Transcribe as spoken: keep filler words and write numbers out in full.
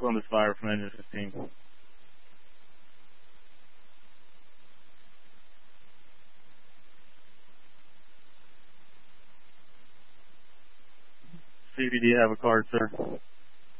Columbus Fire from engine fifteen. C B D have a card, sir.